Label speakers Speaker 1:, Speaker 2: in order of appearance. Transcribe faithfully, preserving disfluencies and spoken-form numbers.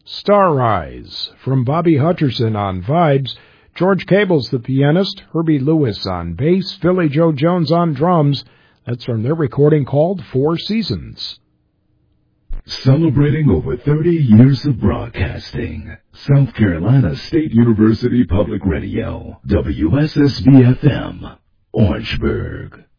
Speaker 1: Star Eyes from Bobby Hutcherson on vibes, George Cable's the pianist, Herbie Lewis on bass, Philly Joe Jones on drums. That's from their recording called Four Seasons.
Speaker 2: Celebrating over thirty years of broadcasting, South Carolina State University Public Radio, W S S B F M, Orangeburg.